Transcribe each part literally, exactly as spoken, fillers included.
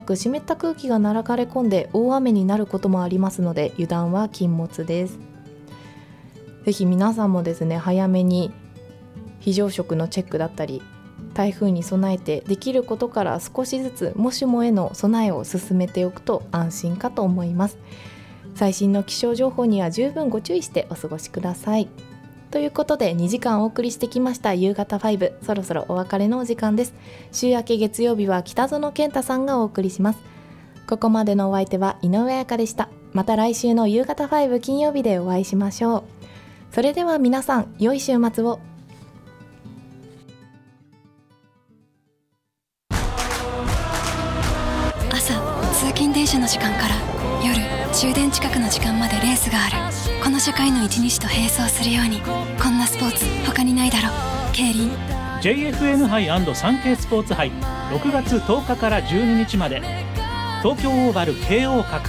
湿った空気が流れ込んで大雨になることもありますので油断は禁物です。ぜひ皆さんもですね、早めに非常食のチェックだったり台風に備えてできることから少しずつもしもへの備えを進めておくと安心かと思います。最新の気象情報には十分ご注意してお過ごしください。ということでにじかんお送りしてきました夕方ファイブ、そろそろお別れのお時間です。週明け月曜日は北園健太さんがお送りします。ここまでのお相手は井上彩香でした。また来週の夕方ファイブ金曜日でお会いしましょう。それでは皆さん、良い週末を。 朝通勤電車の時間から夜終電近くの時間までレースがある。この社会の一日と並走するように、こんなスポーツ他にないだろう。競輪ジェイエフエヌ 杯&サンケイスポーツ杯ろくがつとおかからじゅうににちまで東京オーバル京王閣。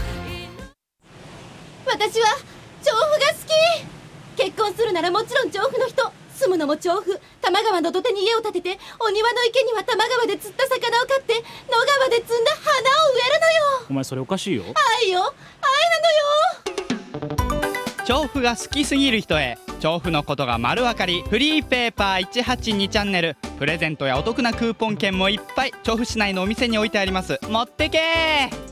私は調布が好き。結婚するならもちろん調布の人、住むのも調布。多摩川の土手に家を建てて、お庭の池には多摩川で釣った魚を飼って、野川で摘んだ花を植えるのよ。 お前それおかしいよ。 愛よ、愛なのよ。 調布が好きすぎる人へ、調布のことが丸わかりフリーペーパーいちはちにチャンネル。プレゼントやお得なクーポン券もいっぱい調布市内のお店に置いてあります。持ってけー。